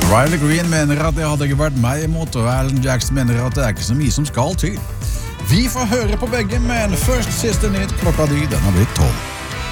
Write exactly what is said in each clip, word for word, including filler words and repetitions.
Riley Green mener at det hadde ikke vært meg imot, og Alan Jackson mener at det er ikke så mye som skal til. Vi får høre på begge, men først siste nytt klokka di, den har blitt tolv.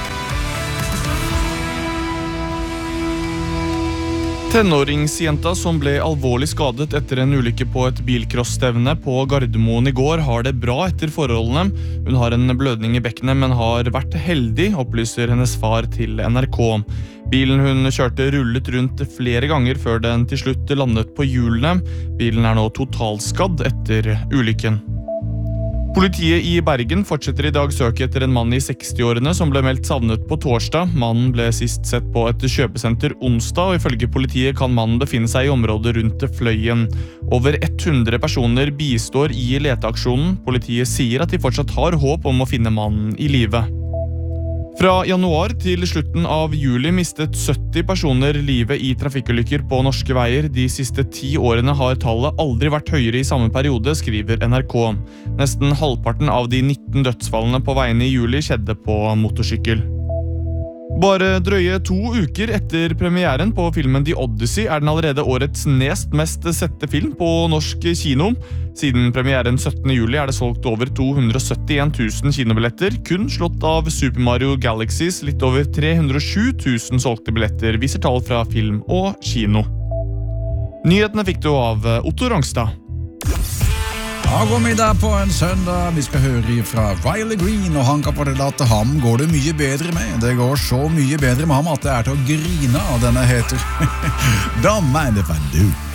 Tenåringsjenta som ble alvorlig skadet etter en ulykke på et bilcrossstevne på Gardermoen i går har det bra etter forholdene. Hun har en blødning i bekkenet, men har vært heldig, opplyser hennes far til N R K. Bilen hun kjørte rullet rundt flere ganger før den til slutt landet på hjulene. Bilen er nå totalskadd etter ulykken. Politiet i Bergen fortsetter i dag søket etter en mann i sekstiårene som ble meldt savnet på torsdag. Mannen ble sist sett på et kjøpesenter onsdag, og ifølge politiet kan mannen befinne seg i området rundt Fløyen. Over hundre personer bistår i leteaksjonen. Politiet sier at de fortsatt har håp om å finne mannen i live. Fra januar til slutten av juli mistet sytti personer livet i trafikkulykker på norske veier. De siste ti årene har tallet aldri vært høyere i samme periode, skriver N R K. Nesten halvparten av de nitten dødsfallene på veiene i juli skjedde på motorsykkel. Bare drøye to uker etter premieren på filmen The Odyssey er den allerede årets nest mest sette film på norsk kino. Siden premieren syttende juli er det solgt over to hundre og syttien tusen kinobilletter, kun slått av Super Mario Galaxies litt over tre hundre og sju tusen solgte billetter, viser tall fra film og kino. Nyhetene fikk du av Otto Rangstad. Ja, god middag på en søndag. Vi skal høre fra Riley Green, og han kan fortelle at ham går det mye bedre med. Det går så mye bedre med ham at det er til å grine av denne heter Don't Mind If I Do.